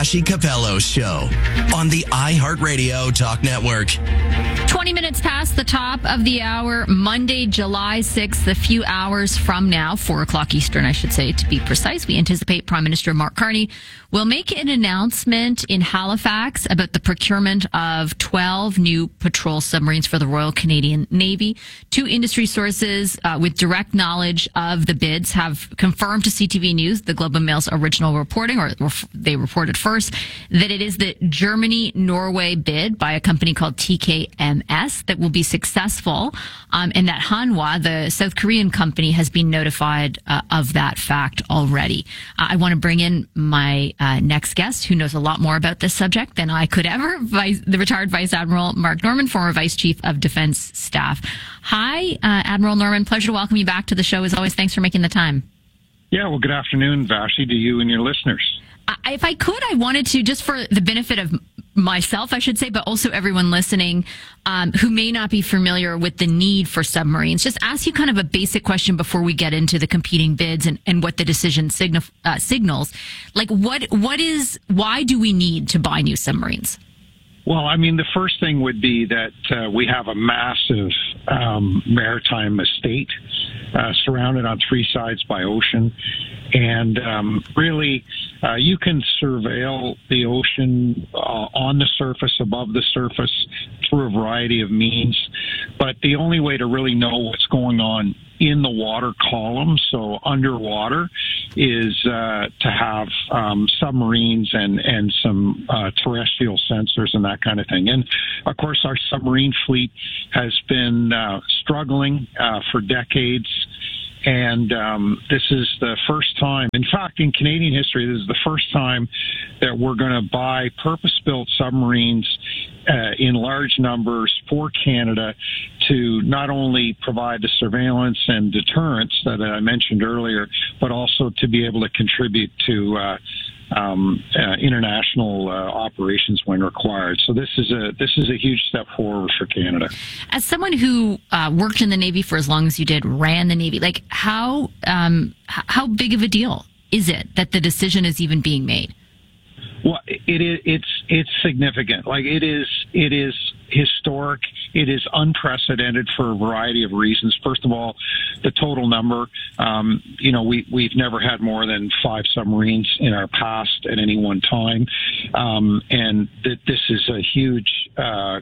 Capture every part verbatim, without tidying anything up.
Vassy Capello Show on the iHeartRadio Talk Network. twenty minutes past the top of the hour, Monday, July sixth, a few hours from now, four o'clock Eastern, I should say, to be precise. We anticipate Prime Minister Mark Carney will make an announcement in Halifax about the procurement of twelve new patrol submarines for the Royal Canadian Navy. Two industry sources uh, with direct knowledge of the bids have confirmed to C T V News, the Globe and Mail's original reporting, or they reported first, that it is the Germany-Norway bid by a company called T K M S that will be successful, um, and that Hanwha, the South Korean company, has been notified uh, of that fact already. Uh, I want to bring in my uh, next guest, who knows a lot more about this subject than I could ever, Vice, the retired Vice Admiral Mark Norman, former Vice Chief of Defense Staff. Hi, uh, Admiral Norman. Pleasure to welcome you back to the show. As always, thanks for making the time. Yeah, well, good afternoon, Vassy, to you and your listeners. Uh, if I could, I wanted to, just for the benefit of myself, I should say, but also everyone listening um, who may not be familiar with the need for submarines, just ask you kind of a basic question before we get into the competing bids and, and what the decision signa- uh, signals. Like, what what is, why do we need to buy new submarines? Well, I mean, the first thing would be that uh, we have a massive um, maritime estate uh, surrounded on three sides by ocean. And um, really, uh, you can surveil the ocean uh, on the surface, above the surface, through a variety of means. But the only way to really know what's going on in the water column, so underwater, is uh, to have um, submarines and, and some uh, terrestrial sensors and that kind of thing. And, of course, our submarine fleet has been uh, struggling uh, for decades. And um, this is the first time, in fact, in Canadian history, this is the first time that we're going to buy purpose-built submarines uh, in large numbers for Canada to not only provide the surveillance and deterrence that I mentioned earlier, but also to be able to contribute to uh, um, uh, international uh, operations when required. So this is a this is a huge step forward for Canada. As someone who uh, worked in the Navy for as long as you did, ran the Navy, like how um, how big of a deal is it that the decision is even being made? Well, it is. It's it's significant. Like it is. It is historic. It is unprecedented for a variety of reasons. First of all, the total number. Um, you know, we we've never had more than five submarines in our past at any one time, um, and that this is a huge Uh,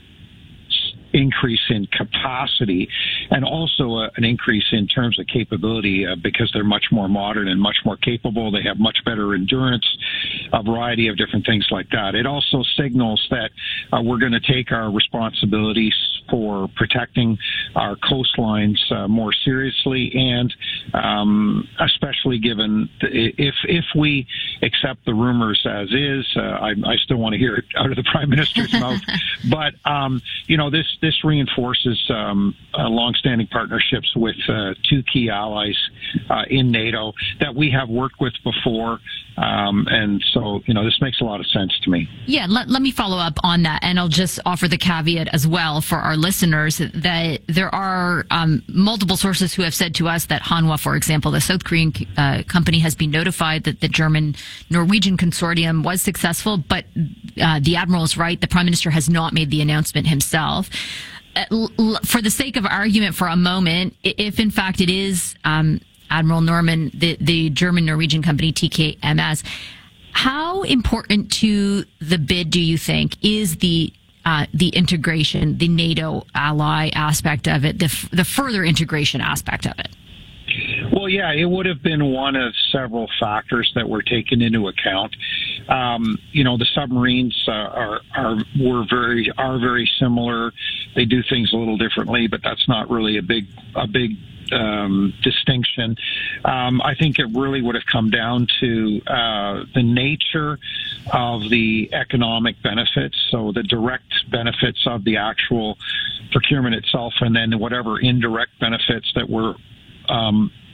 increase in capacity and also a, an increase in terms of capability uh, because they're much more modern and much more capable. They have much better endurance, a variety of different things like that. It also signals that uh, we're going to take our responsibilities for protecting our coastlines uh, more seriously, and um, especially given the, if if we accept the rumors as is, uh, I, I still want to hear it out of the Prime Minister's mouth. But um, you know, this this reinforces um, uh, longstanding partnerships with uh, two key allies uh, in NATO that we have worked with before, um, and so you know, this makes a lot of sense to me. Yeah, let, let me follow up on that, and I'll just offer the caveat as well for our listeners that there are um, multiple sources who have said to us that Hanwha, for example, the South Korean uh, company, has been notified that the German-Norwegian consortium was successful, but uh, the Admiral is right. The Prime Minister has not made the announcement himself. Uh, l- for the sake of argument for a moment, if in fact it is um, Admiral Norman, the, the German-Norwegian company T K M S, how important to the bid do you think is the Uh, the integration, the NATO ally aspect of it, the, f- the further integration aspect of it? Well, yeah, it would have been one of several factors that were taken into account. Um, you know, the submarines uh, are are were very are very similar. They do things a little differently, but that's not really a big a big um, distinction. Um, I think it really would have come down to uh, the nature of the economic benefits, so the direct benefits of the actual procurement itself, and then whatever indirect benefits that were um,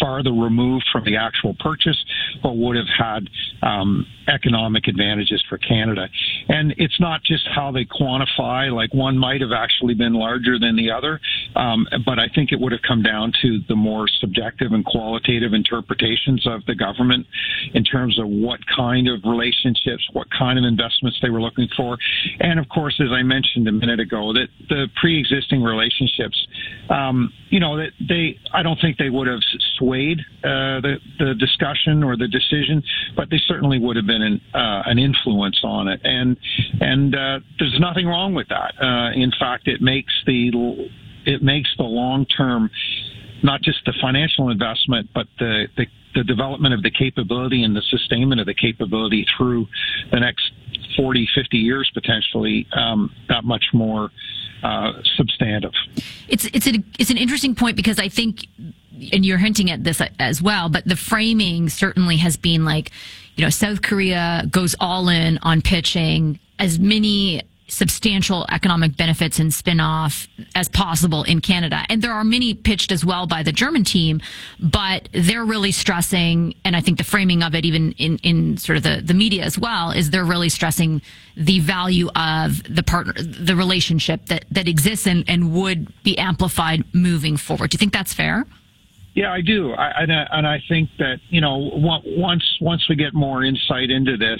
farther removed from the actual purchase, but would have had um, economic advantages for Canada. And it's not just how they quantify, like one might have actually been larger than the other, um, but I think it would have come down to the more subjective and qualitative interpretations of the government in terms of what kind of relationships, what kind of investments they were looking for. And of course, as I mentioned a minute ago, that the pre-existing relationships, um, you know, that they, I don't think they would have swayed uh, the, the discussion or the decision, but they certainly would have been an, uh, an influence on it. And, and uh, there's nothing wrong with that. Uh, in fact, it makes the, it makes the long-term, not just the financial investment, but the, the, the development of the capability and the sustainment of the capability through the next forty, fifty years potentially, um, that much more uh, substantive. It's it's a, it's an interesting point because I think, and you're hinting at this as well, but the framing certainly has been like, you know, South Korea goes all in on pitching as many substantial economic benefits and spin-off as possible in Canada. And there are many pitched as well by the German team, but they're really stressing, and I think the framing of it, even in, in sort of the, the media as well, is they're really stressing the value of the partner, the relationship that, that exists and, and would be amplified moving forward. Do you think that's fair? Yeah, I do. I, and, I, and I think that, you know, once once we get more insight into this,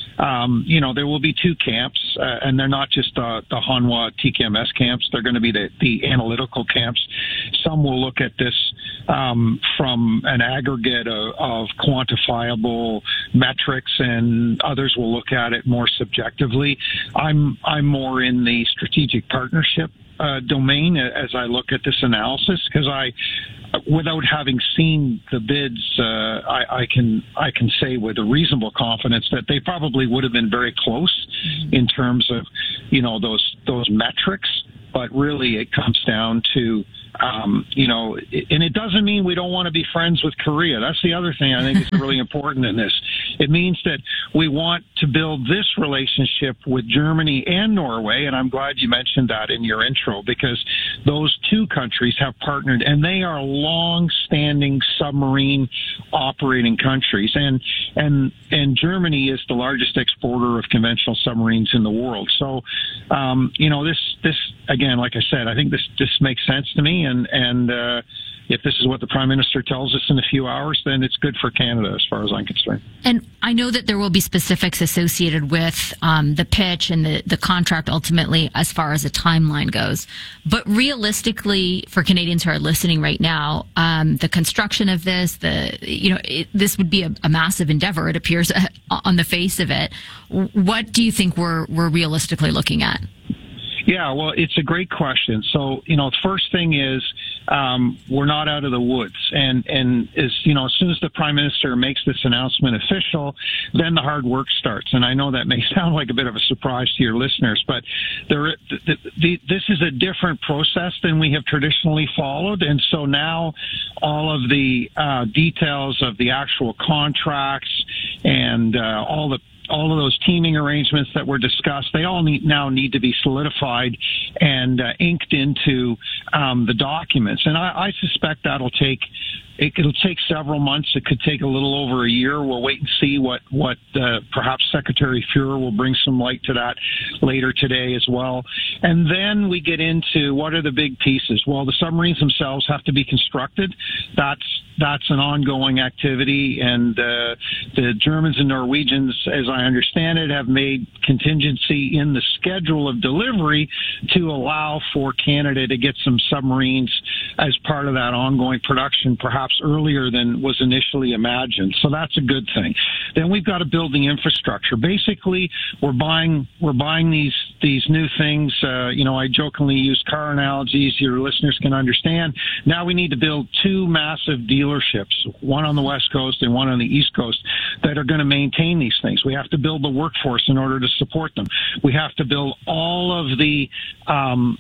um, you know, there will be two camps, uh, and they're not just uh, the Hanwha T K M S camps. They're going to be the, the analytical camps. Some will look at this um, from an aggregate of, of quantifiable metrics, and others will look at it more subjectively. I'm I'm more in the strategic partnership uh, domain as I look at this analysis, because I. Without having seen the bids, uh, I, I can I can say with a reasonable confidence that they probably would have been very close in terms of, you know, those those metrics. But really, it comes down to, um, you know, and it doesn't mean we don't want to be friends with Korea. That's the other thing I think is really important in this. It means that we want to build this relationship with Germany and Norway, and I'm glad you mentioned that in your intro, because those two countries have partnered, and they are long-standing submarine operating countries. And and and Germany is the largest exporter of conventional submarines in the world. So, um, you know, this this again, like I said, I think this this makes sense to me, and and uh, if this is what the Prime Minister tells us in a few hours, then it's good for Canada as far as I'm concerned. And I know that there will be specifics associated with um, the pitch and the, the contract ultimately as far as the timeline goes. But realistically, for Canadians who are listening right now, um, the construction of this, the you know, it, this would be a, a massive endeavor, it appears, on the face of it. What do you think we're we're realistically looking at? Yeah, well, it's a great question. So, you know, the first thing is um, we're not out of the woods. And, and as, you know, as soon as the Prime Minister makes this announcement official, then the hard work starts. And I know that may sound like a bit of a surprise to your listeners, but there, the, the, this is a different process than we have traditionally followed. And so now all of the uh, details of the actual contracts and uh, all the all of those teaming arrangements that were discussed, they all need, now need to be solidified and uh, inked into um, the documents. And I, I suspect that'll take, it, it'll take several months. It could take a little over a year. We'll wait and see what, what uh, perhaps Secretary Fuhrer will bring some light to that later today as well. And then we get into what are the big pieces? Well, the submarines themselves have to be constructed. That's That's an ongoing activity, and uh, the Germans and Norwegians, as I understand it, have made contingency in the schedule of delivery to allow for Canada to get some submarines as part of that ongoing production, perhaps earlier than was initially imagined. So that's a good thing. Then we've got to build the infrastructure. Basically, we're buying we're buying these these new things. Uh, you know, I jokingly use car analogies. Your listeners can understand. Now we need to build two massive dealerships, one on the West Coast and one on the East Coast, that are going to maintain these things. We have to build the workforce in order to support them. We have to build all of the um,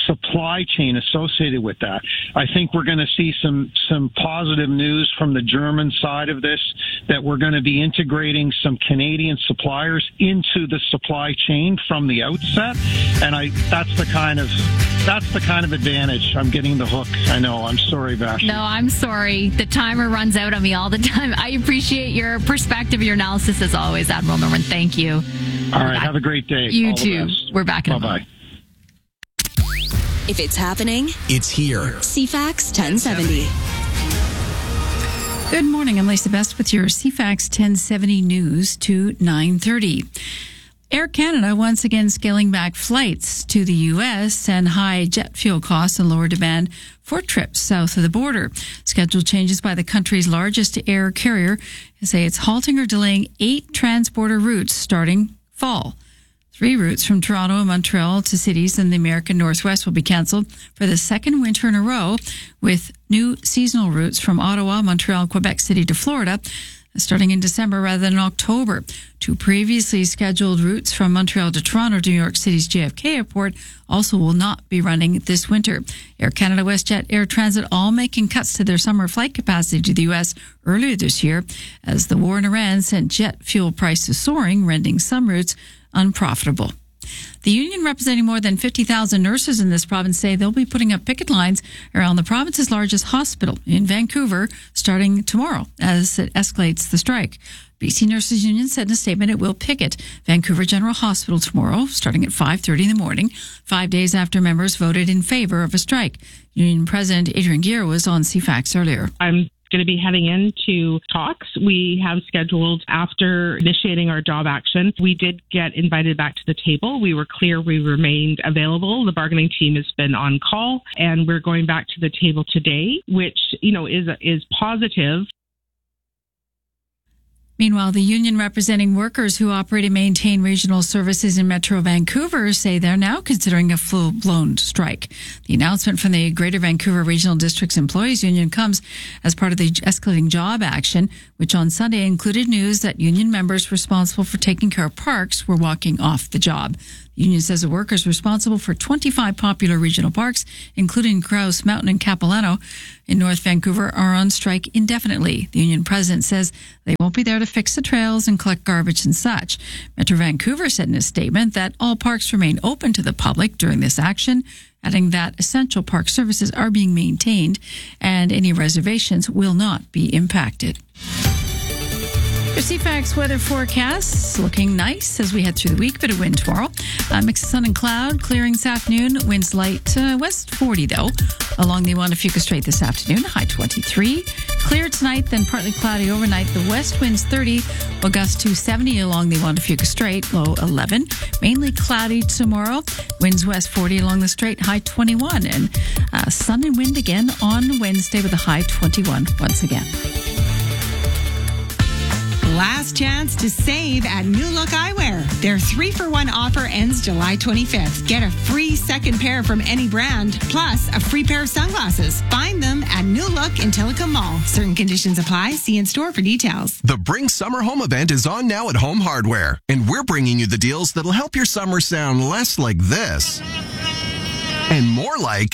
supply chain associated with that. I think we're going to see some some positive news from the German side of this, that we're going to be integrating some Canadian suppliers into the supply chain from the outset, and I that's the kind of that's the kind of advantage. I'm getting the hook. I know. I'm sorry, Vash. No, I'm sorry. The timer runs out on me all the time. I appreciate your perspective, your analysis as always, Admiral Norman. Thank you. All right. Have a great day. You all too. We're back in a Bye-bye. moment. If it's happening, It's here. C FAX ten seventy. Good morning. I'm Lisa Best with your C FAX ten seventy news to nine thirty. Air Canada once again scaling back flights to the U S and high jet fuel costs and lower demand for trips south of the border. Schedule changes by the country's largest air carrier say it's halting or delaying eight transborder routes starting fall. Three routes from Toronto and Montreal to cities in the American Northwest will be cancelled for the second winter in a row, with new seasonal routes from Ottawa, Montreal, Quebec City to Florida starting in December rather than October. Two previously scheduled routes from Montreal to Toronto to New York City's J F K Airport also will not be running this winter. Air Canada, WestJet, Air Transit all making cuts to their summer flight capacity to the U S earlier this year as the war in Iran sent jet fuel prices soaring, rendering some routes unprofitable. The union representing more than fifty thousand nurses in this province say they'll be putting up picket lines around the province's largest hospital in Vancouver starting tomorrow as it escalates the strike. B C Nurses Union said in a statement it will picket Vancouver General Hospital tomorrow starting at five thirty in the morning, five days after members voted in favor of a strike. Union President Adrian Gear was on C FAX earlier. I'm going to be heading into talks. We have scheduled after initiating our job action. We did get invited back to the table. We were clear we remained available. The bargaining team has been on call, and we're going back to the table today, which, you know, is is positive. Meanwhile, the union representing workers who operate and maintain regional services in Metro Vancouver say they're now considering a full-blown strike. The announcement from the Greater Vancouver Regional District's Employees Union comes as part of the escalating job action, which on Sunday included news that union members responsible for taking care of parks were walking off the job. The union says the workers responsible for twenty-five popular regional parks, including Grouse Mountain and Capilano in North Vancouver, are on strike indefinitely. The union president says they won't be there to fix the trails and collect garbage and such. Metro Vancouver said in a statement that all parks remain open to the public during this action, adding that essential park services are being maintained and any reservations will not be impacted. Your C FAX weather forecasts looking nice as we head through the week. Bit of wind tomorrow. Uh, mix of sun and cloud. Clearing this afternoon. Winds light uh, west forty though along the Juan de Fuca Strait this afternoon. High twenty-three. Clear tonight, then partly cloudy overnight. The west winds thirty. Will gust to seventy along the Juan de Fuca Strait. Low eleven. Mainly cloudy tomorrow. Winds west forty along the strait. High twenty-one. And uh, sun and wind again on Wednesday with a high twenty-one once again. Last chance to save at New Look Eyewear. Their three for one offer ends July twenty-fifth. Get a free second pair from any brand, plus a free pair of sunglasses. Find them at New Look in Tillicum Mall. Certain conditions apply. See in store for details. The Bring Summer Home event is on now at Home Hardware, and we're bringing you the deals that'll help your summer sound less like this and more like...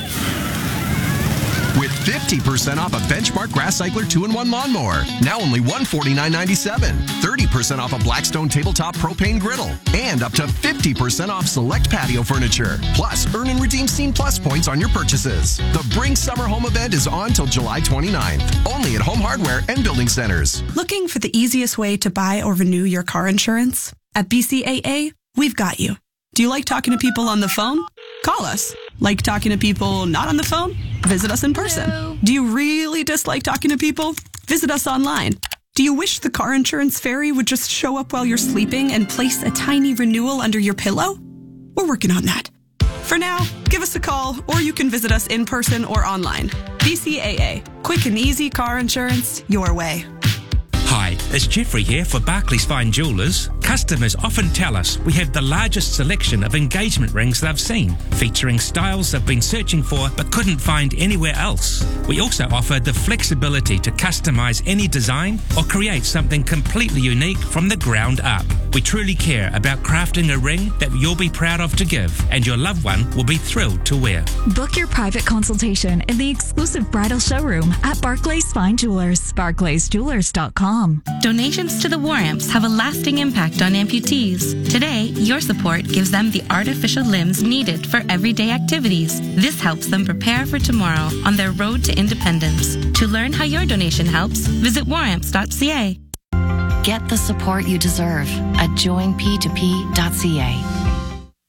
with fifty percent off a Benchmark Grass Cycler two in one lawnmower. Now only one hundred forty-nine ninety-seven. thirty percent off a Blackstone tabletop propane griddle. And up to fifty percent off select patio furniture. Plus, earn and redeem Scene Plus points on your purchases. The Bring Summer Home event is on till July twenty-ninth. Only at Home Hardware and Building Centers. Looking for the easiest way to buy or renew your car insurance? At B C A A, we've got you. Do you like talking to people on the phone? Call us. Like talking to people not on the phone? Visit us in person. Hello. Do you really dislike talking to people? Visit us online. Do you wish the car insurance fairy would just show up while you're sleeping and place a tiny renewal under your pillow? We're working on that. For now, give us a call or you can visit us in person or online. B C A A. Quick and easy car insurance your way. Hi, it's Jeffrey here for Barclays Fine Jewellers. Customers often tell us we have the largest selection of engagement rings they've seen, featuring styles they've been searching for but couldn't find anywhere else. We also offer the flexibility to customize any design or create something completely unique from the ground up. We truly care about crafting a ring that you'll be proud of to give, and your loved one will be thrilled to wear. Book your private consultation in the exclusive bridal showroom at Barclays Fine Jewelers, barclays jewelers dot com. Donations to the War Amps have a lasting impact on amputees. Today, your support gives them the artificial limbs needed for everyday activities. This helps them prepare for tomorrow on their road to independence. To learn how your donation helps, visit war amps dot c a. Get the support you deserve at join p two p dot c a.